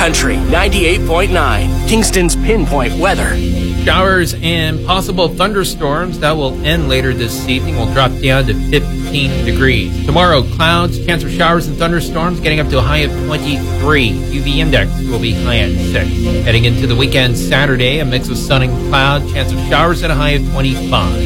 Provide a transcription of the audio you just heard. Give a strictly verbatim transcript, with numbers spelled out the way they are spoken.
Country ninety-eight point nine, Kingston's Pinpoint Weather. Showers and possible thunderstorms that will end later this evening will drop down to fifteen degrees. Tomorrow, clouds, chance of showers and thunderstorms getting up to a high of twenty-three. U V index will be high at six. Heading into the weekend Saturday, a mix of sun and cloud, chance of showers at a high of twenty-five.